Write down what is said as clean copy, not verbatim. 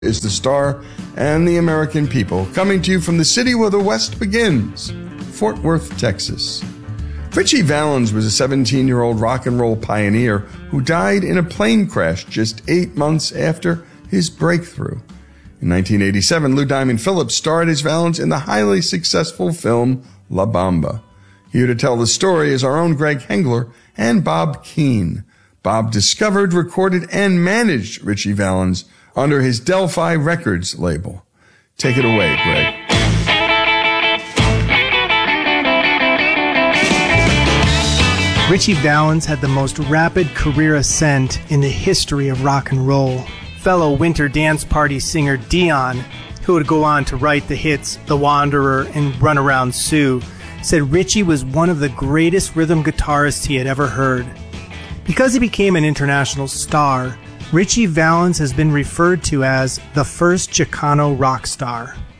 is the star and the American people, coming to you from the city where the West begins, Fort Worth, Texas. Ritchie Valens was a 17-year-old rock and roll pioneer who died in a plane crash just 8 months after his breakthrough. In 1987, Lou Diamond Phillips starred as Valens in the highly successful film La Bamba. Here to tell the story is our own Greg Hengler and Bob Keane. Bob discovered, recorded, and managed Ritchie Valens under his Delphi Records label. Take it away, Greg. Ritchie Valens had the most rapid career ascent in the history of rock and roll. Fellow Winter Dance Party singer Dion, who would go on to write the hits The Wanderer and Runaround Sue, said Ritchie was one of the greatest rhythm guitarists he had ever heard. Because he became an international star, Ritchie Valens has been referred to as the first Chicano rock star.